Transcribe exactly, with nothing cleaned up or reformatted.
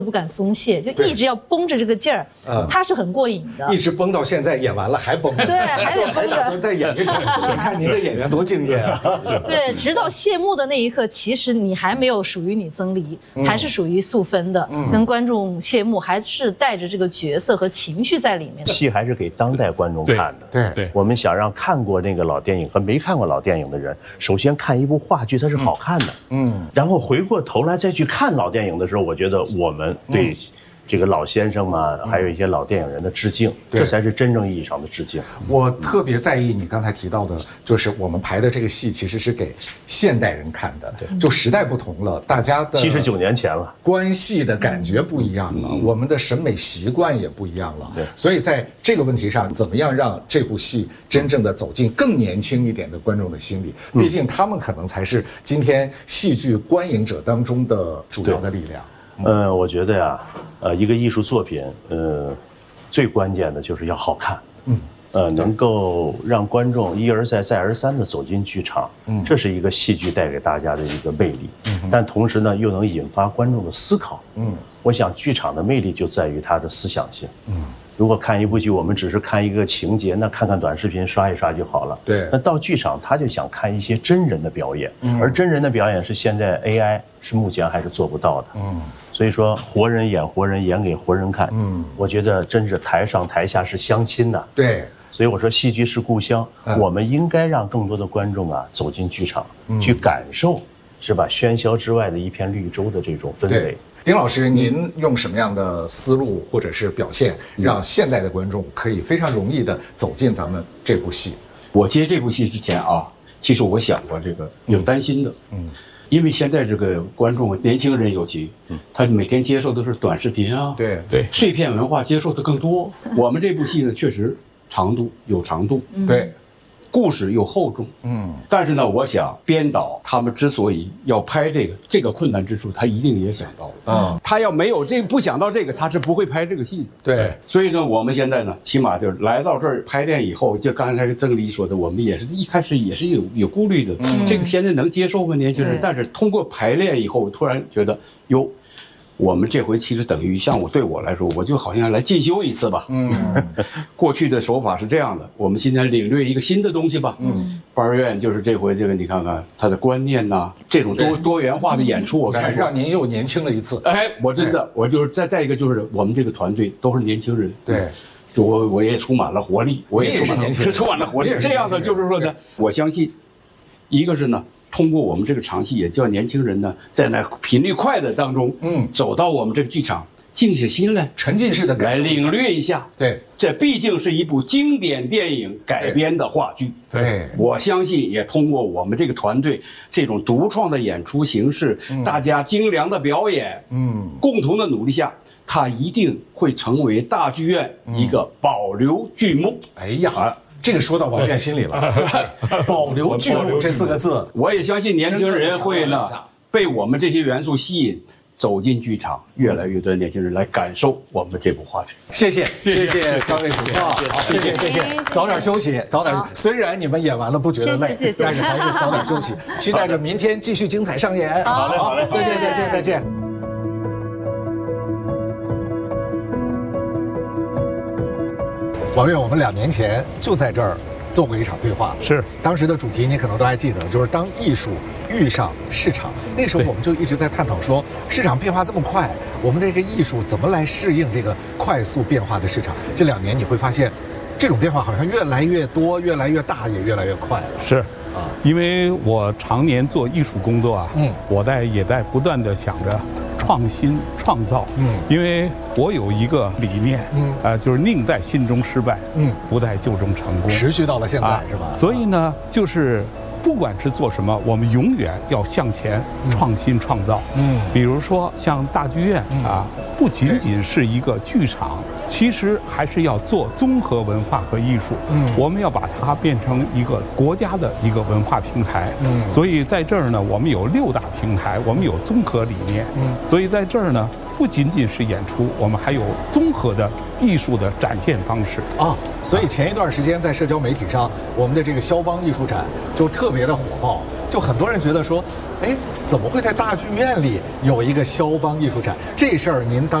不敢松懈，就一直要绷着这个劲儿，他是很过瘾的， 一直绷到现在，演完了还绷， 对，还得绷着， 还打算再演一场。你看您的演员多敬业啊！ 对，直到谢幕的那一刻，其实你还没有属于你曾黎，还是属于素芬的，跟观众谢幕，还是带着这个角色和情绪在里面的。 戏还是给当代观众看的， 对对， 我们想让看过那个老电影和没看过老电影的人，首先看一部话剧，它是好看的，嗯，然后回过头来再去看老电影的时候，我觉得我们对这个老先生嘛，还有一些老电影人的致敬，这才是真正意义上的致敬。 我特别在意你刚才提到的，就是我们排的这个戏其实是给现代人看的，就时代不同了，大家的七十九年前了， 关系的感觉不一样了，我们的审美习惯也不一样了。对，所以在这个问题上，怎么样让这部戏真正的走进更年轻一点的观众的心里？毕竟他们可能才是今天戏剧观影者当中的主要的力量。 呃，我觉得呀，呃，一个艺术作品，呃，最关键的就是要好看，嗯，呃，能够让观众一而再、再而三的走进剧场，嗯，这是一个戏剧带给大家的一个魅力，嗯，但同时呢，又能引发观众的思考，嗯，我想剧场的魅力就在于它的思想性，嗯。如果看一部剧，我们只是看一个情节，那看看短视频刷一刷就好了。对，那到剧场他就想看一些真人的表演，嗯、而真人的表演是现在 A I 是目前还是做不到的。嗯，所以说活人演活人，演给活人看。嗯，我觉得真是台上台下是相亲的。 对， 所以我说戏剧是故乡，嗯、我们应该让更多的观众啊走进剧场，嗯、去感受，是吧？喧嚣之外的一片绿洲的这种氛围。 丁老师，您用什么样的思路或者是表现，让现代的观众可以非常容易的走进咱们这部戏？ 我接这部戏之前啊，其实我想过这个，有担心的，嗯，因为现在这个观众，年轻人尤其，嗯，他每天接受的是短视频啊， 对对，碎片文化接受的更多。我们这部戏呢，确实长度有长度， 对。 故事有厚重，嗯，但是呢，我想编导他们之所以要拍这个，这个困难之处，他一定也想到了，嗯，他要没有这不想到这个，他是不会拍这个戏的， 对。 所以呢，我们现在呢，起码就是来到这儿拍电以后，就刚才曾黎说的，我们也是一开始也是有有顾虑的，嗯，这个现在能接受吗？年轻人，但是通过排练以后，突然觉得哟。我们这回其实等于像我对我来说，我就好像来进修一次吧。嗯，过去的手法是这样的，我们今天领略一个新的东西吧。嗯，班儿院就是这回这个，你看看他的观念呐、啊，这种多多元化的演出，我看让您又年轻了一次。 哎，我真的，我就是再再一个就是我们这个团队都是年轻人。 对。 就我我也充满了活力， 我也是年轻人， 充满了活力。这样的就是说呢，我相信，一个是呢。通过我们这个场戏，也叫年轻人呢，在那频率快的当中，嗯，走到我们这个剧场，静下心来， 沉浸式的来领略一下。 对， 这毕竟是一部经典电影改编的话剧。 对， 我相信也通过我们这个团队这种独创的演出形式，嗯、大家精良的表演，嗯，共同的努力下，它一定会成为大剧院一个保留剧目。 哎呀！啊这个说到王院心里了，保留剧目这四个字， 我也相信年轻人会呢被我们这些元素吸引，走进剧场，越来越多的年轻人来感受我们这部话剧。 谢谢，谢谢三位主创，谢谢谢谢，早点休息，早点。虽然你们演完了不觉得累，但是还是早点休息。期待着明天继续精彩上演。 好嘞，好嘞， 再见，再见，再见。王院，我们两年前就在这儿做过一场对话， 是当时的主题你可能都还记得，就是当艺术遇上市场。那时候我们就一直在探讨说，市场变化这么快，我们这个艺术怎么来适应这个快速变化的市场？这两年你会发现，这种变化好像越来越多，越来越大，也越来越快了。 是啊，因为我常年做艺术工作啊，嗯，我在也在不断的想着。创新创造，嗯，因为我有一个理念，嗯，呃，就是宁在心中失败，嗯，不在旧中成功， 持续到了现在，啊、是吧？ 所以呢，就是不管是做什么，我们永远要向前创新创造，嗯，比如说像大剧院啊，不仅仅是一个剧场，其实还是要做综合文化和艺术，嗯，我们要把它变成一个国家的一个文化平台，嗯，所以在这儿呢，我们有六大平台，我们有综合理念，嗯，所以在这儿呢，不仅仅是演出，我们还有综合的艺术的展现方式啊。所以前一段时间在社交媒体上，我们的这个肖邦艺术展就特别的火爆。 就很多人觉得说，哎，怎么会在大剧院里有一个肖邦艺术展？这事儿您当。